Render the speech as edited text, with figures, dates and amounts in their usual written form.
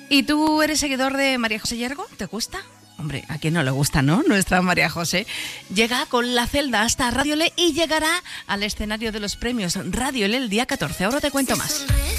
¿Y tú eres seguidor de María José Yergo? ¿Te gusta? Hombre, ¿a quién no le gusta, no? Nuestra María José llega con La Celda hasta Radio Le y llegará al escenario de los premios Radio Le el día 14. Ahora te cuento más.